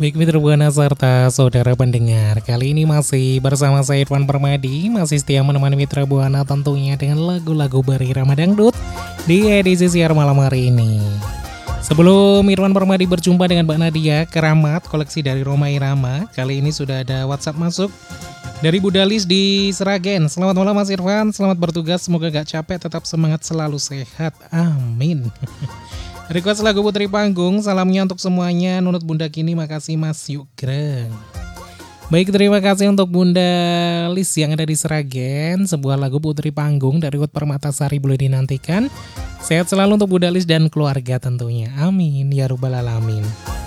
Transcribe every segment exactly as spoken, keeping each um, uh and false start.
Baik Mitra Buana serta saudara pendengar, kali ini masih bersama saya Irfan Permadi, masih setia menemani Mitra Buana tentunya dengan lagu-lagu berirama dangdut di edisi siar malam hari ini. Sebelum Irfan Permadi berjumpa dengan Mbak Nadia, keramat koleksi dari Rhoma Irama, kali ini sudah ada WhatsApp masuk dari Budalis di Sragen. Selamat malam Mas Irfan, selamat bertugas, semoga gak capek, tetap semangat, selalu sehat, amin. Request lagu Putri Panggung, salamnya untuk semuanya, nunut Bunda Kini, makasih Mas Yugreng. Baik, terima kasih untuk Bunda Lis yang ada di Sragen. Sebuah lagu Putri Panggung dari Ut Permatasari boleh dinantikan. Sehat selalu untuk Bunda Lis dan keluarga tentunya, amin ya rabbal alamin.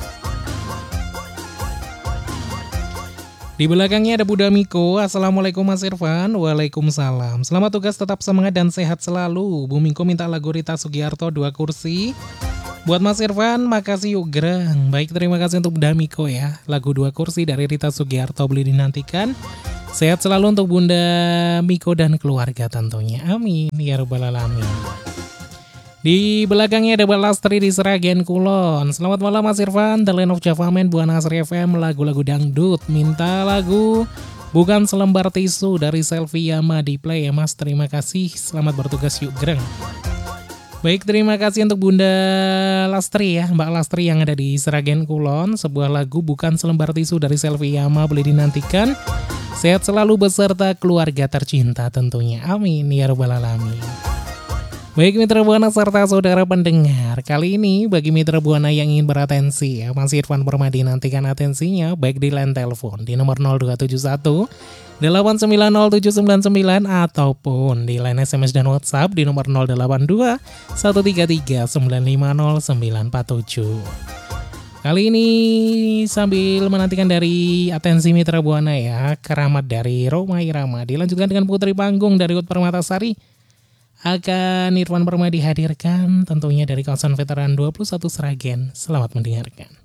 Di belakangnya ada Bunda Miko. Assalamualaikum Mas Irfan. Waalaikumsalam. Selamat tugas, tetap semangat dan sehat selalu. Bu Miko minta lagu Rita Sugiarto dua kursi. Buat Mas Irfan, makasih yuk gerang. Baik, terima kasih untuk Bunda Miko ya. Lagu dua kursi dari Rita Sugiarto boleh dinantikan. Sehat selalu untuk Bunda Miko dan keluarga tentunya, amin ya rabbal alamin. Di belakangnya ada Mbak Lastri di Sragen Kulon. Selamat malam Mas Irfan, The Land of Java Man, Buana Asri F M, lagu-lagu dangdut. Minta lagu Bukan Selembar Tisu dari Selvi Yama di play ya Mas. Terima kasih, selamat bertugas yuk gereng. Baik, terima kasih untuk Bunda Lastri ya, Mbak Lastri yang ada di Sragen Kulon. Sebuah lagu Bukan Selembar Tisu dari Selvi Yama boleh dinantikan. Sehat selalu beserta keluarga tercinta tentunya, amin ya rabbal alamin. Baik Mitra Buana serta saudara pendengar, kali ini bagi Mitra Buana yang ingin beratensi ya, Mas Irfan Permadi nantikan atensinya baik di line telepon di nomor nol dua tujuh satu delapan sembilan nol tujuh sembilan sembilan ataupun di line S M S dan WhatsApp di nomor nol delapan dua satu tiga tiga sembilan lima nol sembilan empat tujuh. Kali ini sambil menantikan dari atensi Mitra Buana ya, keramat dari Rhoma Irama dilanjutkan dengan Putri Panggung dari Ut Permatasari. Akan Irfan Permadi hadirkan tentunya dari kawasan veteran dua puluh satu Sragen. Selamat mendengarkan.